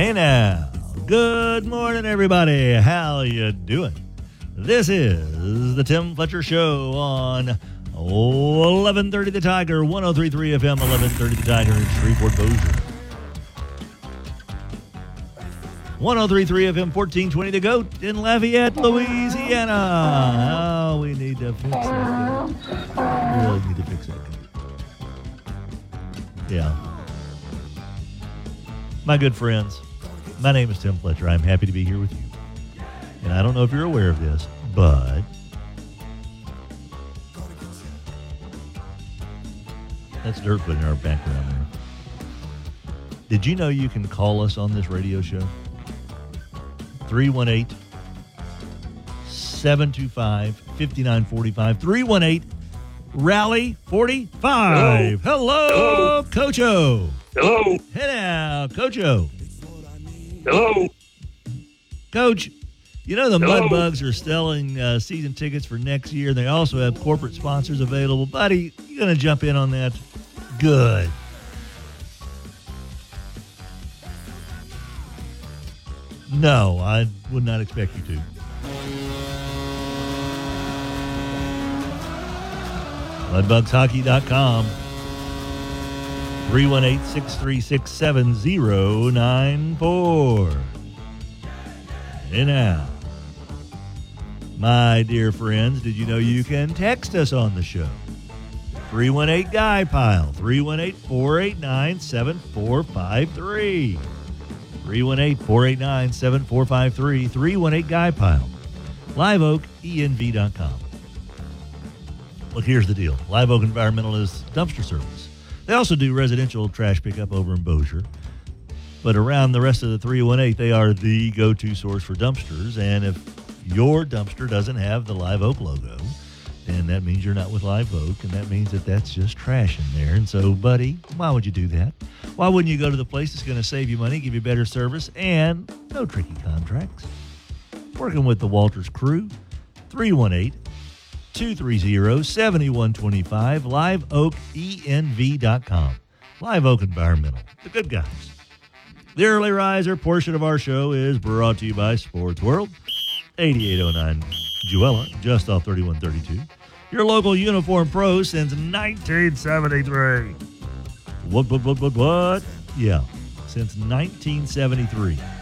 Hey now, good morning everybody. How you doing? This is the Tim Fletcher Show on 1130 The Tiger, 103.3 FM, 1130 The Tiger in Shreveport, Bossier. 103.3 FM, 1420 The Goat in Lafayette, Louisiana. Oh, we need to fix that. We really need to fix that. Yeah. My good friends, my name is Tim Fletcher. I'm happy to be here with you. And I don't know if you're aware of this, but that's Dirtfoot in our background there. Did you know you can call us on this radio show? 318-725-5945. 318-RALLY-45. Hello, Coach O. Hello. Hey now, Coach O. Hello. Coach, you know the Hello. Mudbugs are selling season tickets for next year. They also have corporate sponsors available. Buddy, you going to jump in on that? Good. No, I would not expect you to. MudbugsHockey.com. 318-636-7094. And now, my dear friends, did you know you can text us on the show? 318-GUY-PILE, 318-489-7453. 318-489-7453, 318-GUY-PILE. LiveOakENV.com. Look, here's the deal. Live Oak Environmental is dumpster service. They also do residential trash pickup over in Bossier. But around the rest of the 318, they are the go-to source for dumpsters. And if your dumpster doesn't have the Live Oak logo, then that means you're not with Live Oak, and that means that that's just trash in there. And so, buddy, why would you do that? Why wouldn't you go to the place that's going to save you money, give you better service, and no tricky contracts? Working with the Walters crew, 318-230-7125, LiveOakENV.com. Live Oak Environmental, the good guys. The early riser portion of our show is brought to you by Sports World, 8809 Jewella, just off 3132. Your local uniform pro since 1973. What? Yeah, since 1973.